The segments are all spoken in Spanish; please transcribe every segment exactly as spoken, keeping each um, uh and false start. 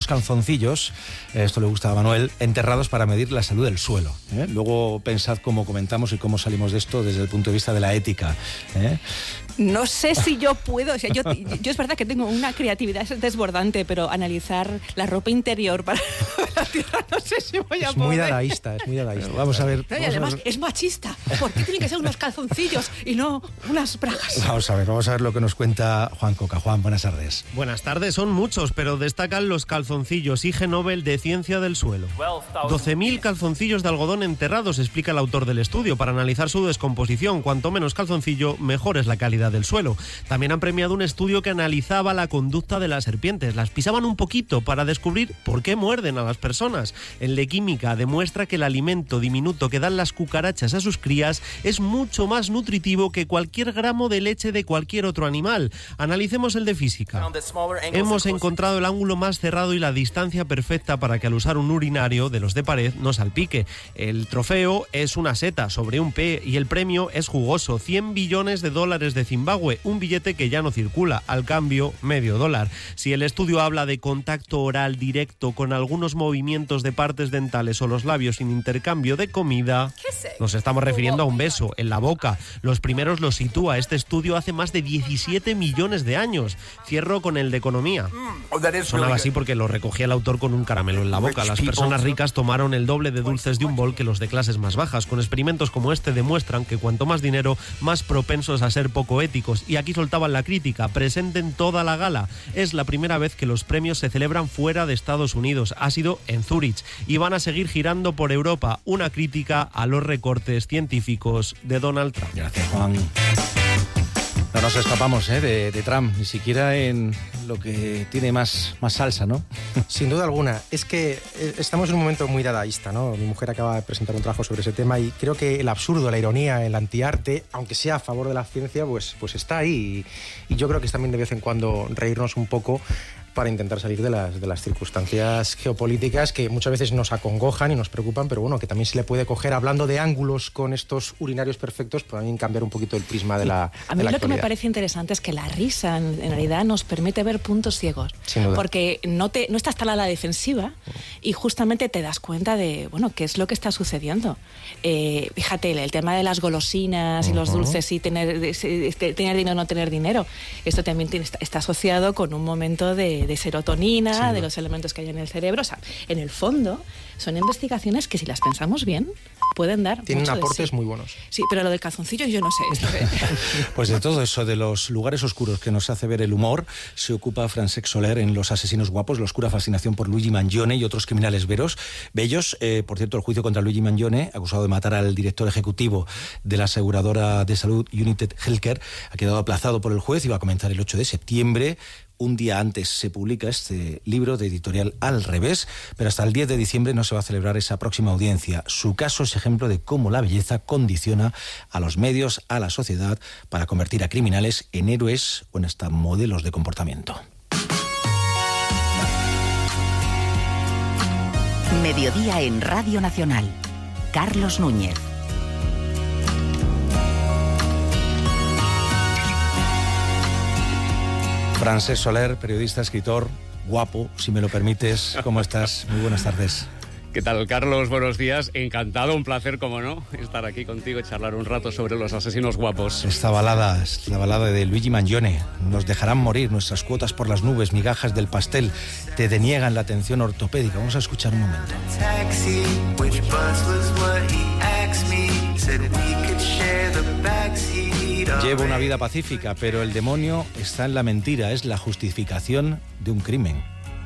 calzoncillos, esto le gusta a Manuel, enterrados para medir la salud del suelo. ¿eh? Luego pensad cómo comentamos y cómo salimos de esto desde el punto de vista de la ética. ¿eh? No sé si yo puedo, o sea, yo, yo es verdad que tengo una creatividad desbordante, pero analizar la ropa interior para la tierra no sé si voy a es poder. muy dadaísta, es muy dadaísta. Vamos a ver. No, y además ver. es machista. ¿Por qué tienen que ser unos calzoncillos y no unas bragas? Vamos a ver, vamos a ver lo que nos cuenta Juan Coca. Juan, buenas tardes. Buenas tardes, son muchos, pero destacan los calzoncillos Ig Nobel de Ciencia del Suelo. doce mil calzoncillos de algodón enterrados, explica el autor del estudio, para analizar su descomposición. Cuanto menos calzoncillo, mejor es la calidad del suelo. También han premiado un estudio que analizaba la conducta de las serpientes. Las pisaban un poquito para descubrir por qué muerden a las personas. El de química demuestra que el alimento diminuto que dan las cucarachas a sus crías es mucho más nutritivo que cualquier gramo de leche de cualquier otro animal. Analicemos el de física. Hemos encontrado el ángulo más cerrado y la distancia perfecta para que al usar un urinario de los de pared no salpique. El trofeo es una seta sobre un P y el premio es jugoso, cien billones de dólares de Zimbabue, un billete que ya no circula, al cambio medio dólar. Si el estudio habla de contacto oral directo con algunos movimientos de partes dentales o los labios sin intercambio de comida, nos estamos refiriendo a un beso en la boca. Los primeros los sitúa este estudio hace más de diecisiete millones de años. Cierro con el de economía. Sonaba así porque lo recogía el autor con un caramelo en la boca. Las personas ricas tomaron el doble de dulces de un bol que los de clases más bajas. Con experimentos como este demuestran que cuanto más dinero, más propensos a ser poco éticos. Y aquí soltaban la crítica, presenten toda la gala. Es la primera vez que los premios se celebran fuera de Estados Unidos. Ha sido en Zúrich y van a seguir girando por Europa. Una crítica a los recortes científicos de Donald Trump. Gracias, Juan. No nos escapamos ¿eh? de, de Trump, ni siquiera en lo que tiene más, más salsa, ¿no? Sin duda alguna. Es que estamos en un momento muy dadaísta, ¿no? Mi mujer acaba de presentar un trabajo sobre ese tema y creo que el absurdo, la ironía, el antiarte, aunque sea a favor de la ciencia, pues, pues está ahí. Y, y yo creo que es también de vez en cuando reírnos un poco para intentar salir de las, de las circunstancias geopolíticas que muchas veces nos acongojan y nos preocupan, pero bueno, que también se le puede coger, hablando de ángulos con estos urinarios perfectos, para también cambiar un poquito el prisma de la A mí de la lo actualidad. que me parece interesante es que la risa en, en realidad nos permite ver puntos ciegos, Sin duda. porque no, te, no estás tan a la defensiva y justamente te das cuenta de, bueno, qué es lo que está sucediendo. Eh, fíjate, el tema de las golosinas uh-huh. y los dulces y tener, de, de, tener dinero o no tener dinero, esto también tiene, está, está asociado con un momento de de serotonina, sí, de los elementos que hay en el cerebro. O sea, en el fondo, son investigaciones que, si las pensamos bien, pueden dar Tienen mucho aportes de sí. muy buenos. Sí, pero lo del calzoncillo yo no sé. Esto que... Pues de todo eso, de los lugares oscuros que nos hace ver el humor, se ocupa Francesc Soler en Los asesinos guapos, la oscura fascinación por Luigi Mangione y otros criminales veros, bellos. Eh, por cierto, el juicio contra Luigi Mangione, acusado de matar al director ejecutivo de la aseguradora de salud United Healthcare, ha quedado aplazado por el juez y va a comenzar el ocho de septiembre. Un día antes se publica este libro de editorial Al Revés, pero hasta el diez de diciembre no se va a celebrar esa próxima audiencia. Su caso es ejemplo de cómo la belleza condiciona a los medios, a la sociedad, para convertir a criminales en héroes o en hasta modelos de comportamiento. Mediodía en Radio Nacional. Carlos Núñez. Francesc Soler, periodista, escritor, guapo, si me lo permites. ¿Cómo estás? Muy buenas tardes. ¿Qué tal, Carlos? Buenos días. Encantado, un placer, como no, estar aquí contigo y charlar un rato sobre Los asesinos guapos. Esta balada, esta balada de Luigi Mangione. Nos dejarán morir nuestras cuotas por las nubes, migajas del pastel. Te deniegan la atención ortopédica. Vamos a escuchar un momento. Llevo una vida pacífica, pero el demonio está en la mentira. Es la justificación de un crimen.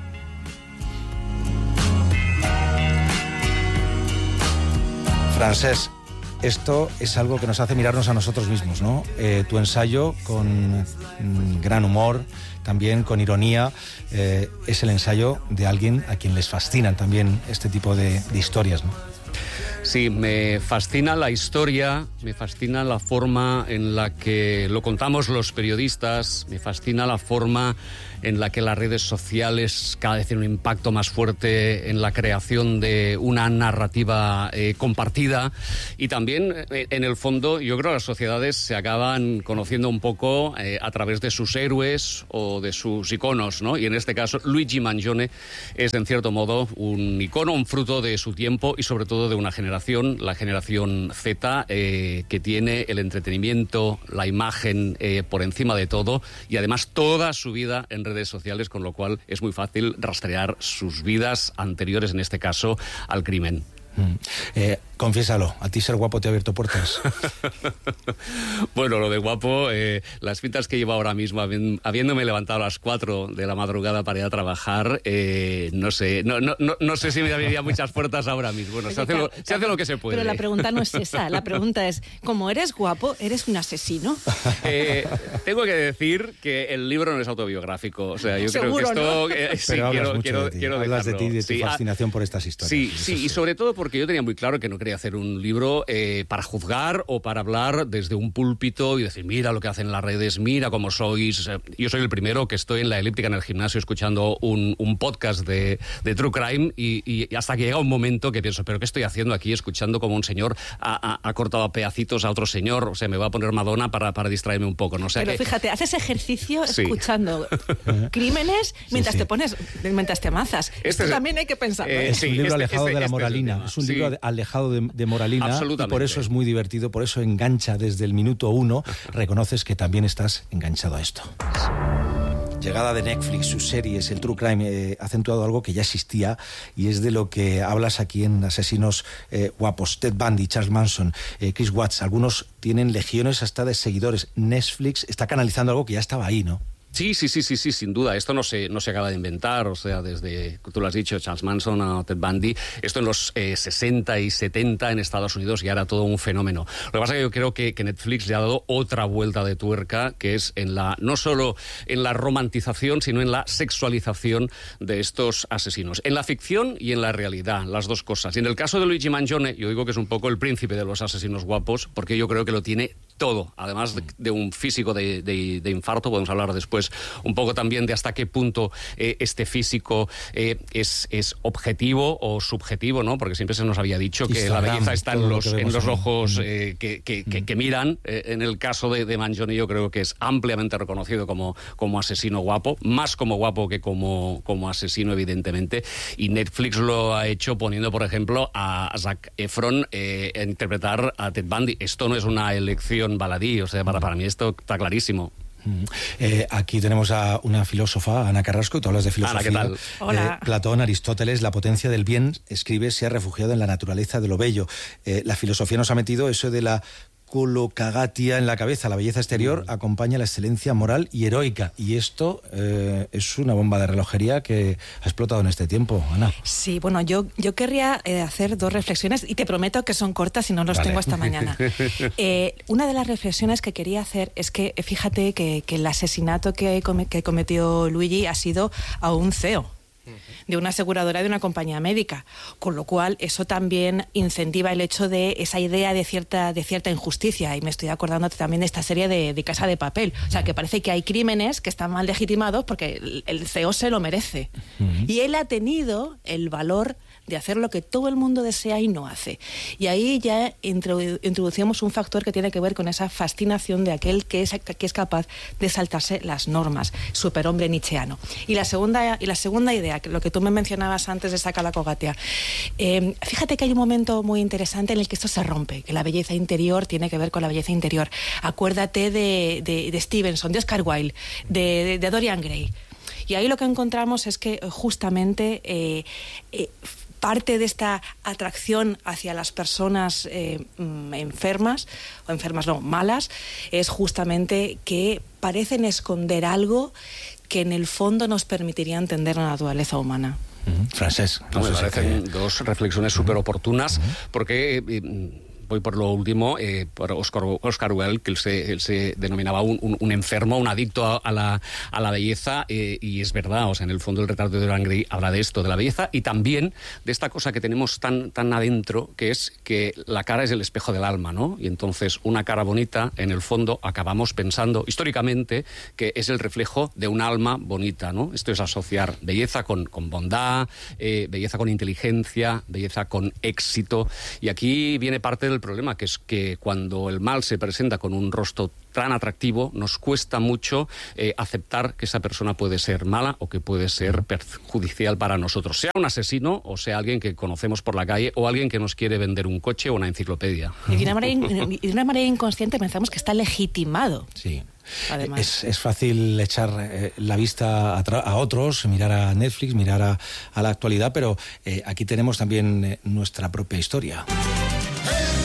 Francesc, esto es algo que nos hace mirarnos a nosotros mismos, ¿no? Eh, tu ensayo, con mm, gran humor, también con ironía, eh, es el ensayo de alguien a quien les fascinan también este tipo de, de historias, ¿no? Sí, me fascina la historia, me fascina la forma en la que lo contamos los periodistas, me fascina la forma en la que las redes sociales cada vez tienen un impacto más fuerte en la creación de una narrativa eh, compartida, y también eh, en el fondo yo creo que las sociedades se acaban conociendo un poco eh, a través de sus héroes o de sus iconos, ¿no? Y en este caso Luigi Mangione es en cierto modo un icono, un fruto de su tiempo y sobre todo de una generación, la generación Z, eh, que tiene el entretenimiento, la imagen eh, por encima de todo, y además toda su vida en redes sociales, con lo cual es muy fácil rastrear sus vidas anteriores, en este caso, al crimen. Mm. Eh, confiésalo, ¿a ti ser guapo te ha abierto puertas? Bueno, lo de guapo, eh, las pintas que llevo ahora mismo, habiéndome levantado a las cuatro de la madrugada para ir a trabajar, eh, no sé, no, no, no, no sé si me abriría muchas puertas ahora mismo. Bueno, se hace, lo, se hace lo que se puede. Pero la pregunta no es esa, la pregunta es, como eres guapo, ¿eres un asesino? Eh, tengo que decir que el libro no es autobiográfico, o sea, yo Seguro, creo que esto... ¿no? Eh, sí, Pero hablas quiero, mucho quiero, de ti, quiero hablas dejarlo. de ti y de tu Sí, fascinación por estas historias. Sí, Eso sí, y sobre todo porque yo tenía muy claro que no quería hacer un libro eh, para juzgar o para hablar desde un púlpito y decir, mira lo que hacen las redes, mira cómo sois. Yo soy el primero que estoy en la elíptica en el gimnasio escuchando un, un podcast de, de True Crime y, y hasta que llega un momento que pienso, ¿pero qué estoy haciendo aquí escuchando como un señor ha, ha, ha cortado a pedacitos a otro señor? O sea, me va a poner Madonna para, para distraerme un poco, ¿no? O sea, Pero que... fíjate, haces ejercicio Sí. escuchando crímenes mientras sí. te pones, mientras te amazas. Este Esto es- también hay que pensarlo. eh, ¿eh? Es Sí, un libro este- alejado este- de la este es el moralina, tema. es un Sí. libro de- alejado de, de moralina, y Absolutamente. por eso es muy divertido, por eso engancha desde el minuto uno, reconoces que también estás enganchado a esto. Llegada de Netflix, sus series, el True Crime, eh, ha acentuado algo que ya existía y es de lo que hablas aquí en Asesinos eh, Guapos. Ted Bundy, Charles Manson, eh, Chris Watts, algunos tienen legiones hasta de seguidores. Netflix está canalizando algo que ya estaba ahí, ¿no? Sí, sí, sí, sí, sí, sin duda. Esto no se, no se acaba de inventar, o sea, desde, tú lo has dicho, Charles Manson a Ted Bundy, esto en los eh, sesenta y setenta en Estados Unidos ya era todo un fenómeno. Lo que pasa es que yo creo que, que Netflix le ha dado otra vuelta de tuerca, que es en la, no solo en la romantización, sino en la sexualización de estos asesinos. En la ficción y en la realidad, las dos cosas. Y en el caso de Luigi Mangione, yo digo que es un poco el príncipe de los asesinos guapos, porque yo creo que lo tiene todo, además de, de un físico de, de, de infarto, podemos hablar después un poco también de hasta qué punto eh, este físico eh, es, es objetivo o subjetivo, ¿no? Porque siempre se nos había dicho que Instagram, la belleza está en todo lo los, que en vemos los ahí. ojos Mm. eh, que, que, que, que miran. Eh, en el caso de, de Mangione yo creo que es ampliamente reconocido como, como asesino guapo, más como guapo que como, como asesino, evidentemente, y Netflix lo ha hecho poniendo, por ejemplo, a Zac Efron eh, a interpretar a Ted Bundy. Esto no es una elección baladí, o sea, para, para mí esto está clarísimo. Mm. Eh, aquí tenemos a una filósofa, Ana Carrasco, y tú hablas de filosofía. Ana, ¿qué tal? Hola. Eh, Platón, Aristóteles, la potencia del bien, escribe, se ha refugiado en la naturaleza de lo bello. Eh, la filosofía nos ha metido eso de la colocagatia en la cabeza. La belleza exterior acompaña la excelencia moral y heroica. Y esto eh, es una bomba de relojería que ha explotado en este tiempo, Ana. Sí, bueno, yo, yo querría eh, hacer dos reflexiones y te prometo que son cortas y no los Vale. tengo hasta mañana. Eh, una de las reflexiones que quería hacer es que, eh, fíjate que, que el asesinato que, come- que cometió Luigi ha sido a un C E O de una aseguradora de una compañía médica, con lo cual eso también incentiva el hecho de esa idea de cierta de cierta injusticia, y me estoy acordando también de esta serie de, de Casa de Papel, o sea, que parece que hay crímenes que están mal legitimados porque el, el C E O se lo merece, uh-huh. y él ha tenido el valor de hacer lo que todo el mundo desea y no hace, y ahí ya introdu- introducimos un factor que tiene que ver con esa fascinación de aquel que es, que es capaz de saltarse las normas, superhombre nietzscheano. Y la segunda, y la segunda idea, que lo que tú me mencionabas antes de esa calacogatia, eh, fíjate que hay un momento muy interesante en el que esto se rompe, que la belleza interior tiene que ver con la belleza interior. Acuérdate de, de, de Stevenson, de Oscar Wilde, de, de, de Dorian Gray, y ahí lo que encontramos es que justamente eh, eh, parte de esta atracción hacia las personas eh, enfermas, o enfermas no, malas, es justamente que parecen esconder algo que en el fondo nos permitiría entender la naturaleza humana. Uh-huh. Francés. No, No me sé si parecen que... dos reflexiones súper oportunas, uh-huh. porque... Eh, voy por lo último, eh, por Oscar, Oscar Wilde, que él se, él se denominaba un, un, un enfermo, un adicto a, a, la, a la belleza, eh, y es verdad, o sea, en el fondo el retrato de Dorian Gray habla de esto, de la belleza, y también de esta cosa que tenemos tan, tan adentro, que es que la cara es el espejo del alma, ¿no? Y entonces una cara bonita, en el fondo, acabamos pensando, históricamente, que es el reflejo de un alma bonita, ¿no? Esto es asociar belleza con, con bondad, eh, belleza con inteligencia, belleza con éxito, y aquí viene parte del problema, que es que cuando el mal se presenta con un rostro tan atractivo, nos cuesta mucho eh, aceptar que esa persona puede ser mala o que puede ser perjudicial para nosotros, sea un asesino o sea alguien que conocemos por la calle o alguien que nos quiere vender un coche o una enciclopedia. Y de una manera, in- de una manera inconsciente pensamos que está legitimado. Sí. Además. Es, es fácil echar eh, la vista a, tra- a otros, mirar a Netflix, mirar a, a la actualidad, pero eh, aquí tenemos también eh, nuestra propia historia. Él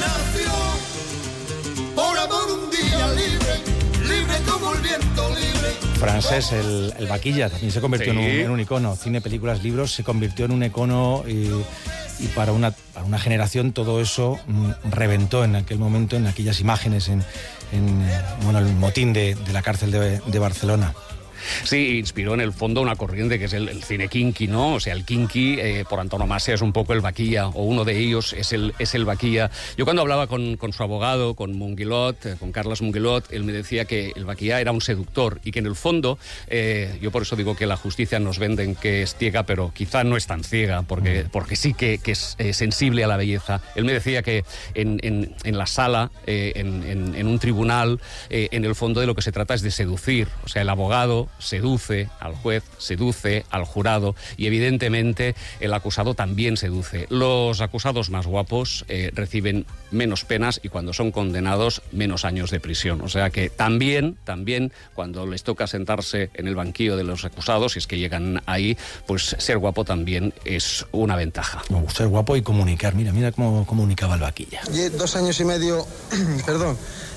nació por amor un día libre, libre como el viento libre. Francés, el, el vaquilla, también se convirtió Sí. en, un, en un icono. Cine, películas, libros, se convirtió en un icono y, y para, una, para una generación todo eso mm, reventó en aquel momento, en aquellas imágenes, en, en eh, bueno, el motín de, de la cárcel de, de Barcelona. Sí, inspiró en el fondo una corriente que es el, el cine kinky, ¿no? O sea, el kinky, eh, por antonomasia, es un poco el vaquilla, o uno de ellos es el, es el vaquilla. Yo cuando hablaba con, con su abogado, con Munguilot, eh, con Carles Munguilot, él me decía que el vaquilla era un seductor y que en el fondo, eh, yo por eso digo que la justicia nos venden que es ciega, pero quizá no es tan ciega, porque, porque sí que, que es eh, sensible a la belleza. Él me decía que en, en, en la sala, eh, en, en, en un tribunal, eh, en el fondo de lo que se trata es de seducir. O sea, el abogado seduce al juez, seduce al jurado y evidentemente el acusado también seduce. Los acusados más guapos eh, reciben menos penas y cuando son condenados menos años de prisión. O sea que también, también cuando les toca sentarse en el banquillo de los acusados, si es que llegan ahí, pues ser guapo también es una ventaja. No, ser guapo y comunicar. Mira, mira cómo comunicaba el vaquilla. Y dos años y medio, perdón,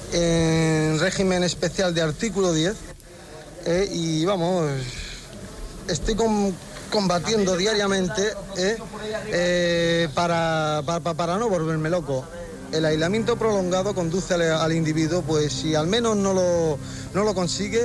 en régimen especial de artículo diez. Eh, y vamos, estoy con, combatiendo diariamente eh, eh, para, para, para no volverme loco. El aislamiento prolongado conduce al, al individuo, pues si al menos no lo, no lo consigue,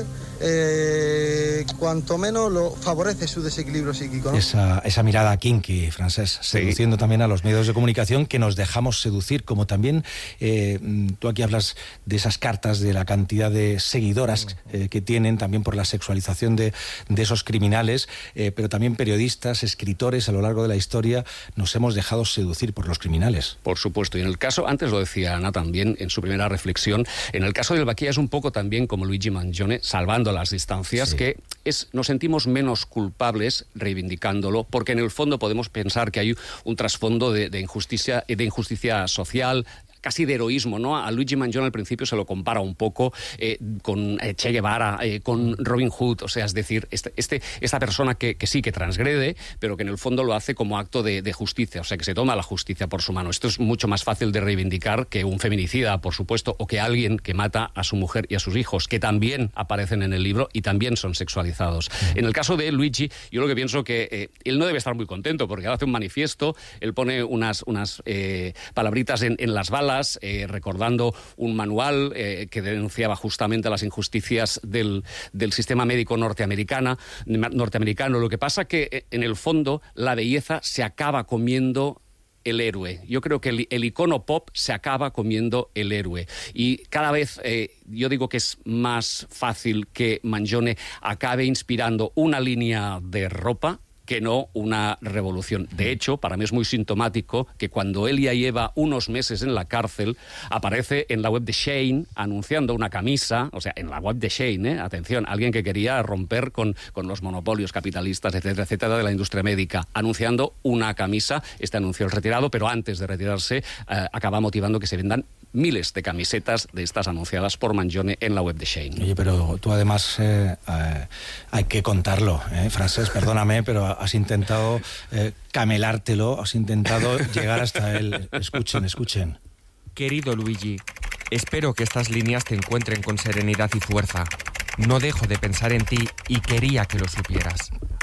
eh, cuanto menos lo favorece su desequilibrio psíquico, ¿no? Esa, esa mirada kinky, Francés, Sí. seduciendo también a los medios de comunicación que nos dejamos seducir, como también eh, tú aquí hablas de esas cartas, de la cantidad de seguidoras eh, que tienen, también por la sexualización de, de esos criminales, eh, pero también periodistas, escritores a lo largo de la historia nos hemos dejado seducir por los criminales. Por supuesto, y en el caso, antes lo decía Ana también en su primera reflexión, en el caso del vaquilla es un poco también como Luigi Mangione, salvando las distancias, Sí. que es, nos sentimos menos culpables reivindicándolo, porque en el fondo podemos pensar que hay un trasfondo de, de injusticia, de injusticia social, casi de heroísmo, ¿no? A Luigi Mangione al principio se lo compara un poco eh, con eh, Che Guevara, eh, con Robin Hood, o sea, es decir, este, este, esta persona que, que sí, que transgrede, pero que en el fondo lo hace como acto de, de justicia, o sea, que se toma la justicia por su mano. Esto es mucho más fácil de reivindicar que un feminicida, por supuesto, o que alguien que mata a su mujer y a sus hijos, que también aparecen en el libro y también son sexualizados. Mm. En el caso de Luigi, yo lo que pienso que eh, él no debe estar muy contento, porque hace un manifiesto, él pone unas, unas eh, palabritas en, en las balas, Eh, recordando un manual eh, que denunciaba justamente las injusticias del, del sistema médico norteamericana, norteamericano. Lo que pasa que eh, en el fondo la belleza se acaba comiendo el héroe. Yo creo que el, el icono pop se acaba comiendo el héroe. Y cada vez eh, yo digo que es más fácil que Mangione acabe inspirando una línea de ropa que no una revolución. De hecho, para mí es muy sintomático que cuando él ya lleva unos meses en la cárcel, aparece en la web de Shein anunciando una camisa, o sea, en la web de Shein, ¿eh? Atención, alguien que quería romper con, con los monopolios capitalistas, etcétera, etcétera, de la industria médica, anunciando una camisa. Este anuncio es retirado, pero antes de retirarse, eh, acaba motivando que se vendan miles de camisetas de estas anunciadas por Mangione en la web de Shein. Oye, pero tú además eh, eh, hay que contarlo, ¿eh? Francés, perdóname, pero has intentado eh, camelártelo, has intentado llegar hasta él. Escuchen, escuchen. Querido Luigi, espero que estas líneas te encuentren con serenidad y fuerza. No dejo de pensar en ti y quería que lo supieras.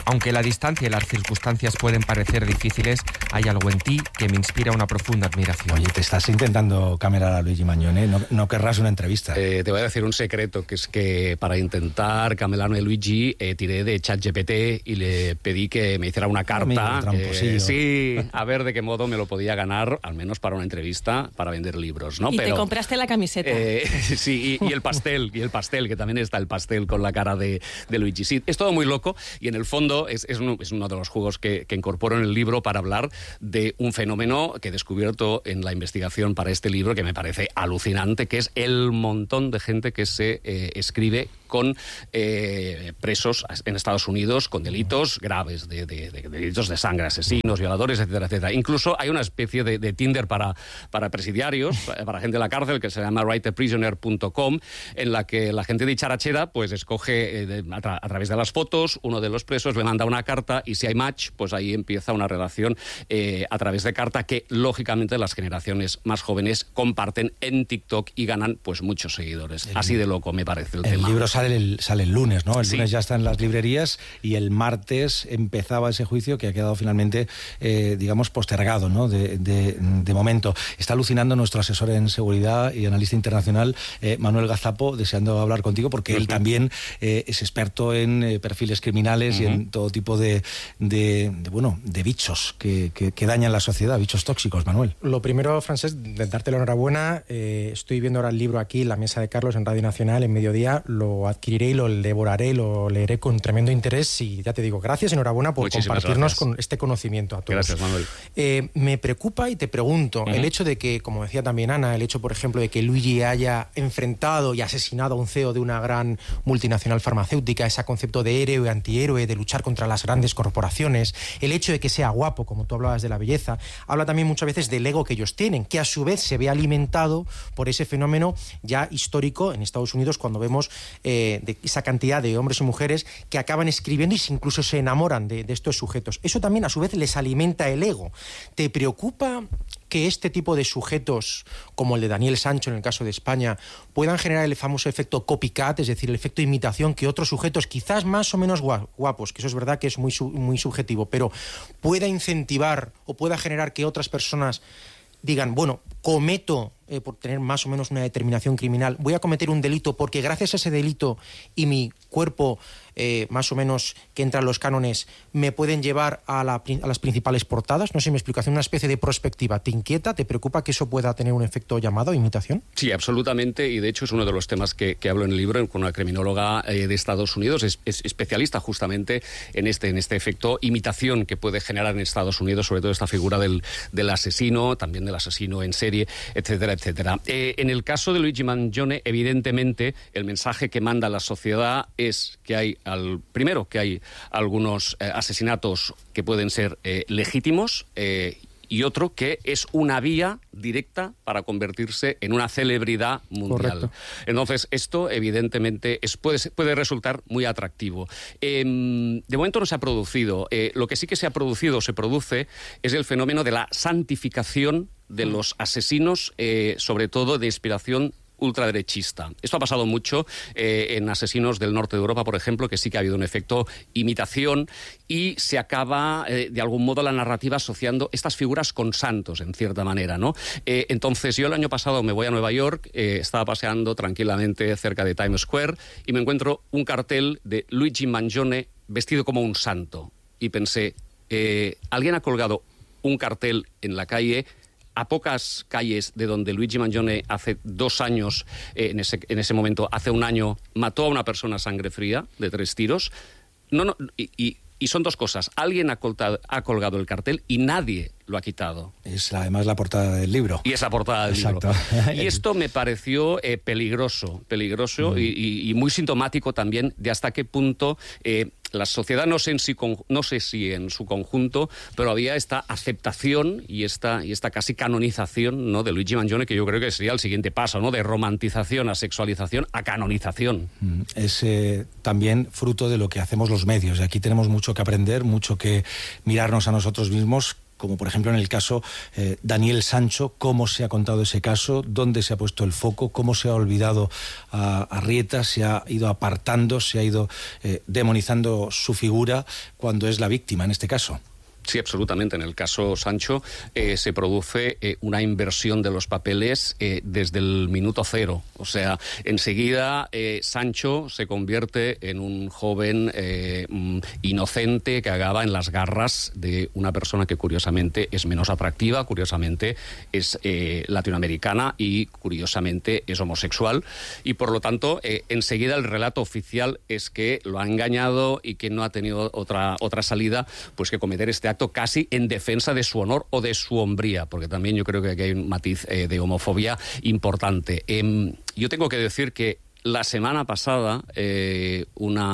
Aunque la distancia y las circunstancias pueden parecer difíciles, hay algo en ti que me inspira una profunda admiración. Oye, te estás intentando camerar a Luigi Mangione, no, no querrás una entrevista. Eh, te voy a decir un secreto, que es que para intentar camelarme a Luigi, eh, tiré de ChatGPT y le pedí que me hiciera una carta. Eh, sí, a ver de qué modo me lo podía ganar, al menos para una entrevista, para vender libros, ¿no? Y Pero, te compraste la camiseta. Eh, sí, y, y el pastel, y el pastel, que también está el pastel con la cara de, de Luigi. Sí, es todo muy loco y en el fondo es, es, uno, es uno de los juegos que, que incorporo en el libro para hablar de un fenómeno que he descubierto en la investigación para este libro que me parece alucinante, que es el montón de gente que se eh, escribe con eh, presos en Estados Unidos con delitos graves, de, de, de, de delitos de sangre, asesinos, violadores, etcétera, etcétera. Incluso hay una especie de, de Tinder para, para presidiarios, para gente de la cárcel, que se llama write a prisoner punto com, en la que la gente dicharachera pues escoge eh, de, a, tra a través de las fotos, uno de los presos le manda una carta y si hay match, pues ahí empieza una relación eh, a través de carta que, lógicamente, las generaciones más jóvenes comparten en TikTok y ganan pues muchos seguidores. El, Así de loco me parece el, el tema. El libro sale el, sale el lunes, ¿no? El sí. lunes ya está en las librerías y el martes empezaba ese juicio que ha quedado finalmente, eh, digamos, postergado, ¿no? De, de, de momento. Está alucinando nuestro asesor en seguridad y analista internacional, eh, Manuel Gazapo, deseando hablar contigo porque uh-huh. él también eh, es experto en eh, perfiles criminales uh-huh. y en todo tipo de, de, de bueno, de bichos que, que, que dañan la sociedad, bichos tóxicos, Manuel. Lo primero, Francesc, de darte la enhorabuena. Eh, estoy viendo ahora el libro aquí en la mesa de Carlos en Radio Nacional en mediodía. Lo adquiriré y lo devoraré, lo leeré con tremendo interés y ya te digo, gracias, enhorabuena por Muchísimas compartirnos gracias. con este conocimiento a todos. Gracias, Manuel. Eh, me preocupa y te pregunto, uh-huh. el hecho de que, como decía también Ana, el hecho, por ejemplo, de que Luigi haya enfrentado y asesinado a un C E O de una gran multinacional farmacéutica, ese concepto de héroe, antihéroe, de luchar contra las grandes corporaciones, el hecho de que sea guapo, como tú hablabas de la belleza, habla también muchas veces del ego que ellos tienen, que a su vez se ve alimentado por ese fenómeno ya histórico en Estados Unidos, cuando vemos eh, de esa cantidad de hombres y mujeres que acaban escribiendo y incluso se enamoran de, de estos sujetos. Eso también a su vez les alimenta el ego. ¿Te preocupa que este tipo de sujetos, como el de Daniel Sancho en el caso de España, puedan generar el famoso efecto copycat, es decir, el efecto imitación, que otros sujetos quizás más o menos guapos, que eso es verdad que es muy, muy subjetivo, pero pueda incentivar o pueda generar que otras personas digan, bueno, cometo, eh, por tener más o menos una determinación criminal, voy a cometer un delito porque gracias a ese delito y mi cuerpo, eh, más o menos que entra en los cánones, me pueden llevar a, la, a las principales portadas? No sé si me explico, hacer una especie de prospectiva. ¿Te inquieta, te preocupa que eso pueda tener un efecto llamado, imitación? Sí, absolutamente, y de hecho es uno de los temas que, que hablo en el libro con una criminóloga eh, de Estados Unidos, es, es especialista justamente en este, en este efecto imitación que puede generar en Estados Unidos, sobre todo esta figura del, del asesino, también del asesino en serie, etcétera, etcétera. Eh, en el caso de Luigi Mangione, evidentemente, el mensaje que manda la sociedad es que hay, al, primero, que hay algunos eh, asesinatos que pueden ser eh, legítimos, eh, y otro que es una vía directa para convertirse en una celebridad mundial. Correcto. Entonces, esto evidentemente es, puede, puede resultar muy atractivo. Eh, de momento no se ha producido. Eh, lo que sí que se ha producido, se produce, es el fenómeno de la santificación de los asesinos, eh, sobre todo de inspiración ultraderechista. Esto ha pasado mucho eh, en asesinos del norte de Europa, por ejemplo, que sí que ha habido un efecto imitación y se acaba, eh, de algún modo, la narrativa asociando estas figuras con santos, en cierta manera, ¿no? Eh, entonces, yo el año pasado me voy a Nueva York, eh, estaba paseando tranquilamente cerca de Times Square y me encuentro un cartel de Luigi Mangione vestido como un santo. Y pensé, eh, alguien ha colgado un cartel en la calle a pocas calles de donde Luigi Mangione hace dos años, eh, en, ese, en ese momento, hace un año, mató a una persona a sangre fría de tres tiros. No, no, y, y, y son dos cosas. Alguien ha colgado, ha colgado el cartel y nadie lo ha quitado. Es además la portada del libro. Y es la portada del Exacto. libro. Y esto me pareció eh, peligroso, peligroso mm. y, y, y muy sintomático también de hasta qué punto eh, la sociedad, no sé, en si, no sé si en su conjunto, pero había esta aceptación y esta, y esta casi canonización, ¿no?, de Luigi Mangione, que yo creo que sería el siguiente paso, ¿no?, de romantización a sexualización a canonización. Es eh, también fruto de lo que hacemos los medios. Y aquí tenemos mucho que aprender, mucho que mirarnos a nosotros mismos, como por ejemplo en el caso eh, Daniel Sancho, cómo se ha contado ese caso, dónde se ha puesto el foco, cómo se ha olvidado a, a Rieta, se ha ido apartando, se ha ido eh, demonizando su figura cuando es la víctima en este caso. Sí, absolutamente. En el caso Sancho eh, se produce eh, una inversión de los papeles eh, desde el minuto cero. O sea, enseguida eh, Sancho se convierte en un joven eh, inocente que acaba en las garras de una persona que curiosamente es menos atractiva, curiosamente es eh, latinoamericana y curiosamente es homosexual. Y por lo tanto, eh, enseguida el relato oficial es que lo ha engañado y que no ha tenido otra, otra salida pues que cometer este acto casi en defensa de su honor o de su hombría, porque también yo creo que aquí hay un matiz eh, de homofobia importante. Eh, yo tengo que decir que la semana pasada eh,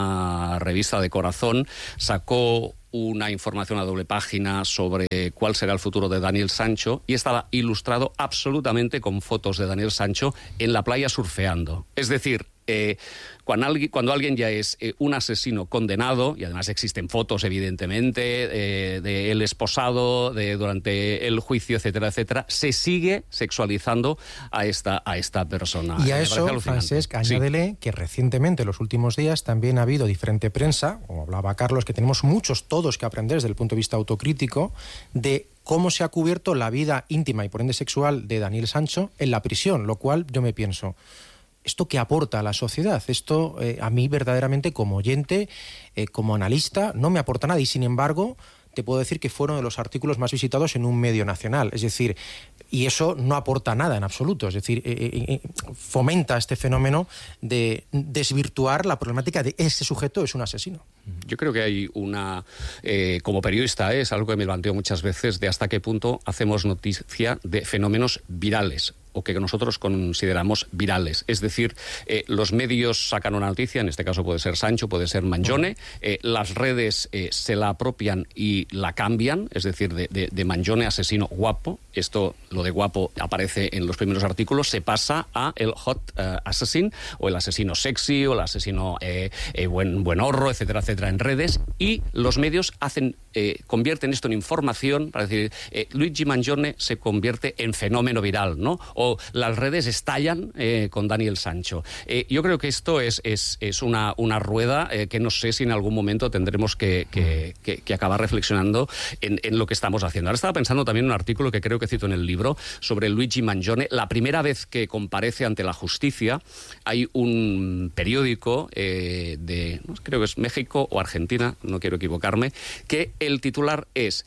una revista de Corazón sacó una información a doble página sobre cuál será el futuro de Daniel Sancho y estaba ilustrado absolutamente con fotos de Daniel Sancho en la playa surfeando. Es decir, Eh, cuando, alguien, cuando alguien ya es eh, un asesino condenado, y además existen fotos evidentemente eh, de él esposado de, durante el juicio, etcétera, etcétera, se sigue sexualizando a esta, a esta persona. Y a eso, Francesc, añádele sí. que recientemente, en los últimos días, también ha habido diferente prensa, como hablaba Carlos, que tenemos muchos todos que aprender desde el punto de vista autocrítico, de cómo se ha cubierto la vida íntima y por ende sexual de Daniel Sancho en la prisión, lo cual yo me pienso, ¿esto qué aporta a la sociedad? Esto eh, a mí verdaderamente como oyente, eh, como analista, no me aporta nada y sin embargo te puedo decir que fueron de los artículos más visitados en un medio nacional. Es decir, y eso no aporta nada en absoluto. Es decir, eh, eh, fomenta este fenómeno de desvirtuar la problemática de ese sujeto es un asesino. Yo creo que hay una, eh, como periodista, eh, es algo que me planteo muchas veces, de hasta qué punto hacemos noticia de fenómenos virales o que nosotros consideramos virales. Es decir, eh, los medios sacan una noticia, en este caso puede ser Sancho, puede ser Mangione, eh, las redes eh, se la apropian y la cambian, es decir, de, de, de Mangione asesino guapo, esto, lo de guapo aparece en los primeros artículos, se pasa a el hot uh, assassin, o el asesino sexy, o el asesino eh, eh, buen, buen horro, etcétera, etcétera, en redes, y los medios hacen, eh, convierten esto en información, para decir, eh, Luigi Mangione se convierte en fenómeno viral, ¿no? O las redes estallan eh, con Daniel Sancho. Eh, yo creo que esto es, es, es una, una rueda eh, que no sé si en algún momento tendremos que, que, que, que acabar reflexionando en, en lo que estamos haciendo. Ahora estaba pensando también en un artículo que creo que cito en el libro sobre Luigi Mangione. La primera vez que comparece ante la justicia, hay un periódico eh, de, no, creo que es México o Argentina, no quiero equivocarme, que el titular es: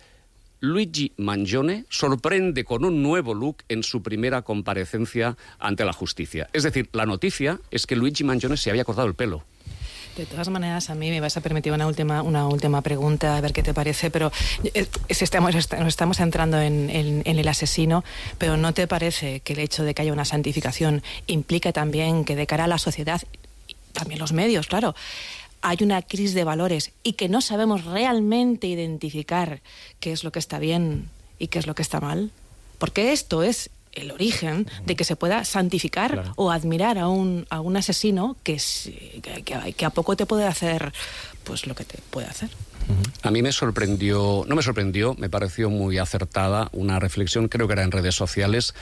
Luigi Mangione sorprende con un nuevo look en su primera comparecencia ante la justicia. Es decir, la noticia es que Luigi Mangione se había cortado el pelo. De todas maneras, a mí me vas a permitir una última, una última pregunta, a ver qué te parece, pero eh, estamos, nos estamos entrando en, en, en el asesino, pero ¿no te parece que el hecho de que haya una santificación implica también que de cara a la sociedad, también los medios, claro, hay una crisis de valores y que no sabemos realmente identificar qué es lo que está bien y qué es lo que está mal? Porque esto es el origen de que se pueda santificar, claro, o admirar a un, a un asesino que, que, que a poco te puede hacer pues lo que te puede hacer. A mí me sorprendió, no me sorprendió, me pareció muy acertada una reflexión, creo que era en redes sociales,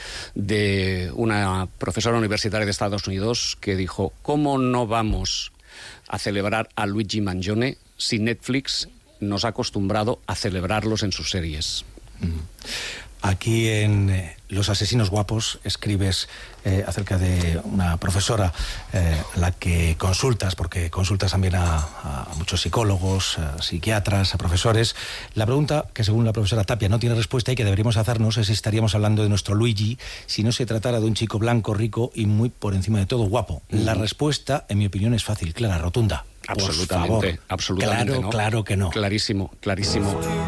de una profesora universitaria de Estados Unidos que dijo: ¿cómo no vamos a celebrar a Luigi Mangione si Netflix nos ha acostumbrado a celebrarlos en sus series? Aquí en eh, Los asesinos guapos escribes eh, acerca de una profesora eh, a la que consultas, porque consultas también a, a muchos psicólogos, a psiquiatras, a profesores. La pregunta que según la profesora Tapia no tiene respuesta y que deberíamos hacernos es si estaríamos hablando de nuestro Luigi si no se tratara de un chico blanco, rico y muy por encima de todo guapo. Mm. La respuesta, en mi opinión, es fácil, clara, rotunda. Absolutamente, absolutamente. Claro, ¿no? claro que no. Clarísimo, clarísimo.